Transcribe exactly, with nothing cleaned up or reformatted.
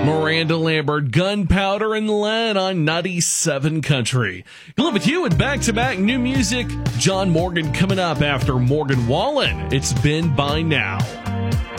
Miranda Lambert, Gunpowder and Lead on ninety-seven Country. Glad with you with back-to-back new music. John Morgan coming up after Morgan Wallen. It's been by now.